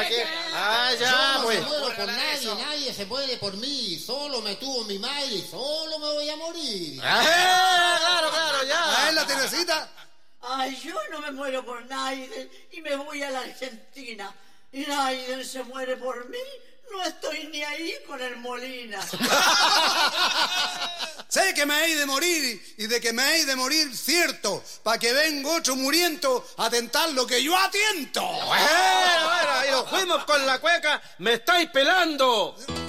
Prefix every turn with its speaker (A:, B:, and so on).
A: qué? Ah, ya,
B: Yo no
A: pues.
B: me muero por nadie, nadie se muere por mí. Solo me tuvo mi madre y solo me voy a morir.
A: Claro, ya.
C: ¿Es la Teresita?
D: Ay, yo no me muero por Naiden y me voy a la Argentina. Y Naiden se muere por mí, no estoy ni ahí con el Molina.
C: Sé que me he de morir y de que me he de morir cierto, para que venga otro muriento a tentar lo que yo atiento.
A: Bueno, y nos fuimos con la cueca, me estáis pelando.